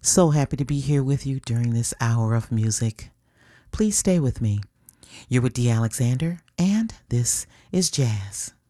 So happy to be here with you during this hour of music. Please stay with me. You're with D. Alexander, and this is Jazz.